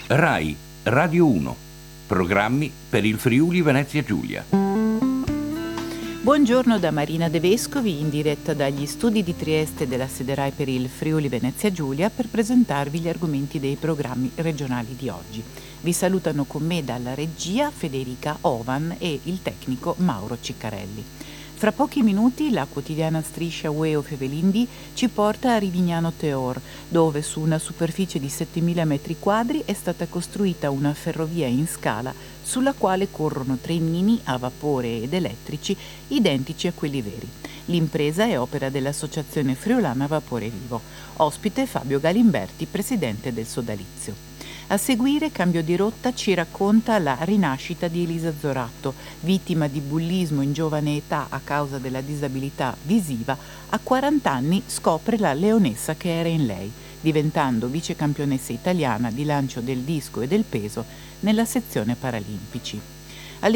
RAI, Radio 1, programmi per il Friuli Venezia Giulia. Buongiorno da Marina De Vescovi, in diretta dagli studi di Trieste della sede RAI per il Friuli Venezia Giulia per presentarvi gli argomenti dei programmi regionali di oggi. Vi salutano con me dalla regia Federica Ovan e il tecnico Mauro Ciccarelli. Fra pochi minuti la quotidiana striscia Ueo Fevelindi ci porta a Rivignano Teor, dove su una superficie di 7.000 metri quadri è stata costruita una ferrovia in scala sulla quale corrono trenini a vapore ed elettrici identici a quelli veri. L'impresa è opera dell'Associazione Friulana Vapore Vivo. Ospite Fabio Galimberti, presidente del sodalizio. A seguire, Cambio di rotta ci racconta la rinascita di Elisa Zoratto, vittima di bullismo in giovane età a causa della disabilità visiva. A 40 anni scopre la leonessa che era in lei, diventando vicecampionessa italiana di lancio del disco e del peso nella sezione Paralimpici. Alle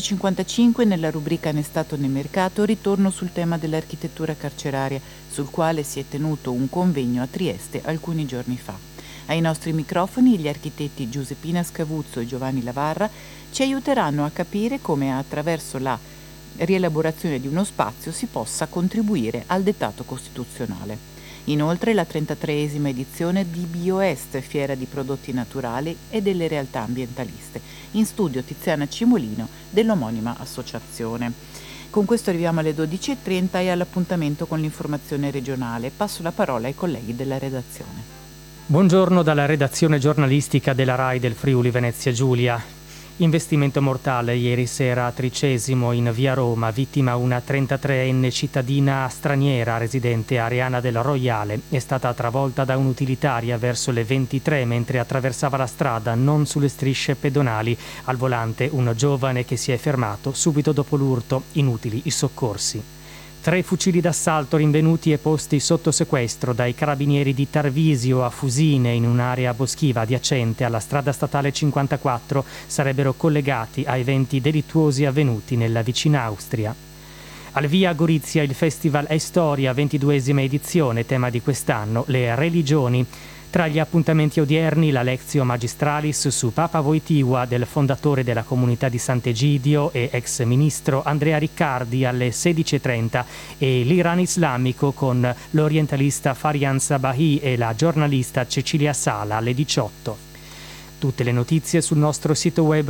11.55 nella rubrica Ne stato né mercato ritorno sul tema dell'architettura carceraria, sul quale si è tenuto un convegno a Trieste alcuni giorni fa. Ai nostri microfoni gli architetti Giuseppina Scavuzzo e Giovanni Lavarra ci aiuteranno a capire come attraverso la rielaborazione di uno spazio si possa contribuire al dettato costituzionale. Inoltre la 33esima edizione di BioEst, fiera di prodotti naturali e delle realtà ambientaliste. In studio Tiziana Cimolino dell'omonima associazione. Con questo arriviamo alle 12.30 e all'appuntamento con l'informazione regionale. Passo la parola ai colleghi della redazione. Buongiorno dalla redazione giornalistica della RAI del Friuli Venezia Giulia. Investimento mortale ieri sera a Tricesimo in via Roma, vittima una 33enne cittadina straniera residente a Ariana del Royale. È stata travolta da un'utilitaria verso le 23 mentre attraversava la strada, non sulle strisce pedonali. Al volante un giovane che si è fermato subito dopo l'urto. Inutili i soccorsi. 3 fucili d'assalto rinvenuti e posti sotto sequestro dai carabinieri di Tarvisio a Fusine in un'area boschiva adiacente alla strada statale 54 sarebbero collegati a eventi delittuosi avvenuti nella vicina Austria. Al via a Gorizia il Festival È Storia, 22esima edizione, tema di quest'anno, le religioni. Tra gli appuntamenti odierni la Lectio Magistralis su Papa Wojtyła del fondatore della comunità di Sant'Egidio e ex ministro Andrea Riccardi alle 16.30 e l'Iran islamico con l'orientalista Farian Sabahi e la giornalista Cecilia Sala alle 18. Tutte le notizie sul nostro sito web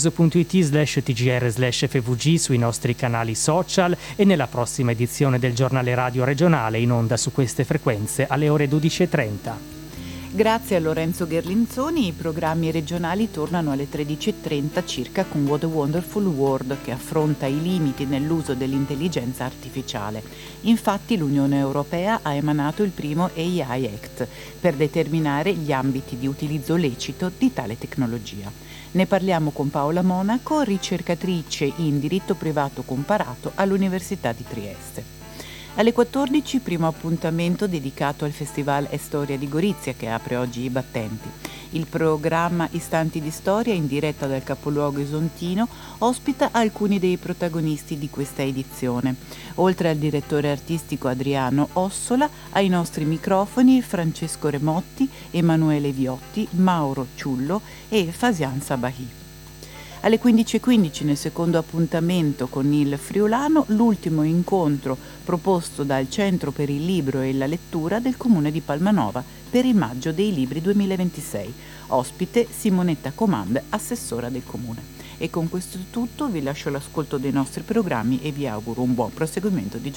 rainews.it/tgr/fvg, sui nostri canali social e nella prossima edizione del giornale radio regionale in onda su queste frequenze alle ore 12.30. Grazie a Lorenzo Gherlinzoni, i programmi regionali tornano alle 13.30 circa con What a Wonderful World, che affronta i limiti nell'uso dell'intelligenza artificiale. Infatti l'Unione Europea ha emanato il primo AI Act per determinare gli ambiti di utilizzo lecito di tale tecnologia. Ne parliamo con Paola Monaco, ricercatrice in diritto privato comparato all'Università di Trieste. Alle 14 primo appuntamento dedicato al Festival È Storia di Gorizia che apre oggi i battenti. Il programma Istanti di Storia, in diretta dal capoluogo isontino, ospita alcuni dei protagonisti di questa edizione. Oltre al direttore artistico Adriano Ossola, ai nostri microfoni Francesco Remotti, Emanuele Viotti, Mauro Ciullo e Fasian Sabahi. Alle 15.15 nel secondo appuntamento con il Friulano, l'ultimo incontro proposto dal Centro per il Libro e la Lettura del Comune di Palmanova per il Maggio dei Libri 2026. Ospite Simonetta Comand, assessora del Comune. E con questo è tutto, vi lascio l'ascolto dei nostri programmi e vi auguro un buon proseguimento di giornata.